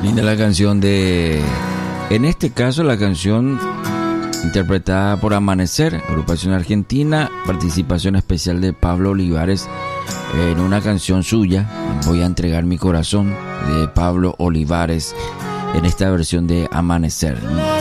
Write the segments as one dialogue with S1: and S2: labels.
S1: Linda la canción de... En este caso, la canción interpretada por Amanecer, agrupación argentina, participación especial de Pablo Olivares en una canción suya, Voy a entregar mi corazón, de Pablo Olivares, en esta versión de Amanecer.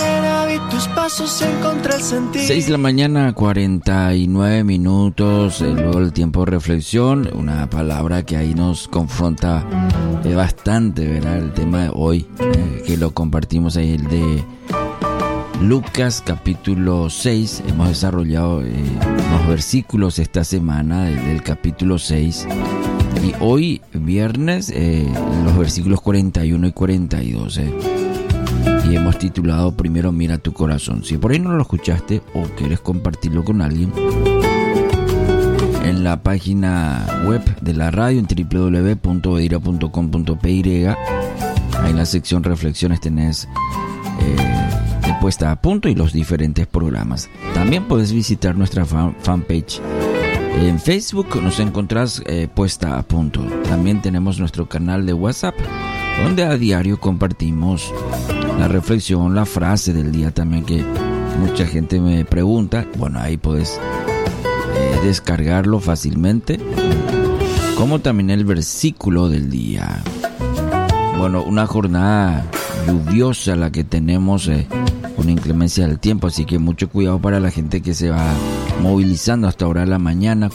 S1: 6 de la mañana, 49 minutos, luego el tiempo de reflexión, una palabra que ahí nos confronta bastante, ¿verdad? El tema de hoy, que lo compartimos ahí, el de Lucas capítulo 6. Hemos desarrollado unos versículos esta semana del capítulo 6. Y hoy, viernes, los versículos 41 y 42. Y hemos titulado Primero mira tu corazón. Si por ahí no lo escuchaste o quieres compartirlo con alguien, en la página web de la radio en www.vedira.com.py, ahí en la sección reflexiones tenés puesta a punto y los diferentes programas. También puedes visitar nuestra fanpage en Facebook, nos encontrás puesta a punto. También tenemos nuestro canal de WhatsApp, donde a diario compartimos la reflexión, la frase del día también, que mucha gente me pregunta. Bueno, ahí puedes descargarlo fácilmente, como también el versículo del día. Bueno, una jornada lluviosa la que tenemos, con inclemencia del tiempo, así que mucho cuidado para la gente que se va movilizando hasta ahora de la mañana,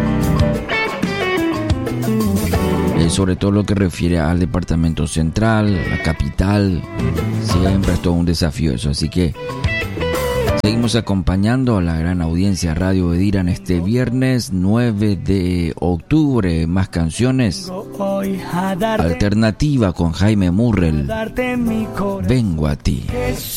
S1: sobre todo lo que refiere al departamento central, la capital. Siempre es todo un desafío eso, así que seguimos acompañando a la gran audiencia Radio Vedira en este viernes 9 de octubre. Más canciones. Alternativa con Jaime Murrell. Vengo a ti.